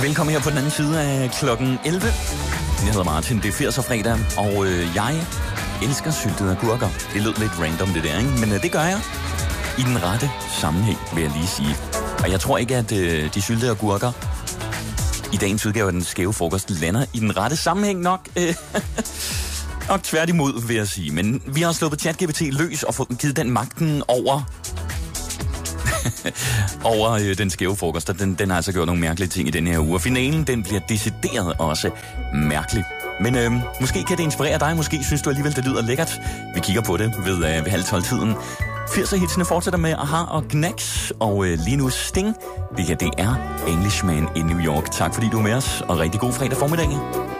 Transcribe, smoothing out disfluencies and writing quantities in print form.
Velkommen her på den anden side af klokken 11. Jeg hedder Martin, det er 80'er fredag, og jeg elsker syltede agurker. Det lød lidt random det der, ikke? Men det gør jeg i den rette sammenhæng, vil jeg lige sige. Og jeg tror ikke, at de syltede agurker i dagens udgave af den skæve frokost lander i den rette sammenhæng nok. Nok tværtimod, vil jeg sige. Men vi har slået ChatGPT løs og fået givet den magten over den skæve frokost. Den har altså gjort nogle mærkelige ting i den her uge. Og finalen, den bliver decideret også mærkelig. Men måske kan det inspirere dig. Måske synes du alligevel, det lyder lækkert. Vi kigger på det ved 11:30-tiden. 80'er-hitsene fortsætter med Aha og Gnax. Og lige nu Sting. Det her, det er Englishman i New York. Tak fordi du er med os, og rigtig god fredag formiddag.